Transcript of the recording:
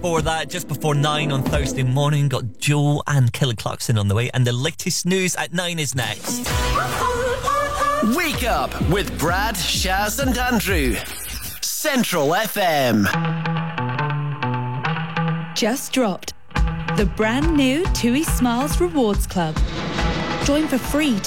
before that, just before 9 on Thursday morning, got Joe and Kelly Clarkson on the way, and the latest news at 9 is next. Wake up with Brad, Shaz and Andrew. Central FM. Just dropped the brand new TUI Smiles Rewards Club. Join for free